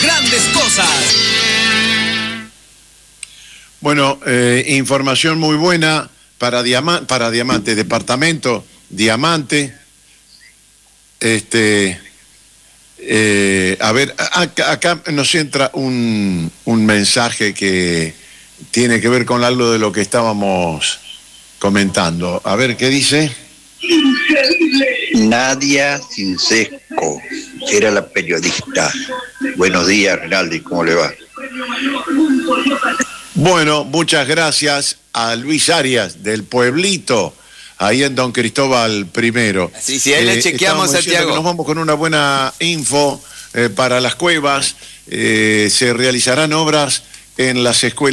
grandes cosas. Bueno, información muy buena para Diamante, departamento Diamante. A ver, acá nos entra un mensaje que tiene que ver con algo de lo que estábamos comentando. A ver, ¿qué dice? Nadia Cincesco era la periodista. Buenos días, Rinaldi, ¿cómo le va? Bueno, muchas gracias a Luis Arias del Pueblito, ahí en Don Cristóbal I. Sí, ahí le chequeamos, Santiago. Nos vamos con una buena info para las cuevas. Se realizarán obras en las escuelas.